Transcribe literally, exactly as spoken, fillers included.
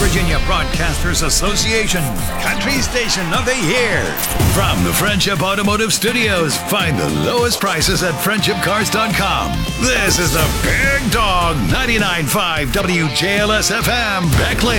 Virginia Broadcasters Association, Country Station of the Year. From the Friendship Automotive Studios, find the lowest prices at friendship cars dot com. This is the Big Dog ninety-nine point five W J L S F M, Beckley.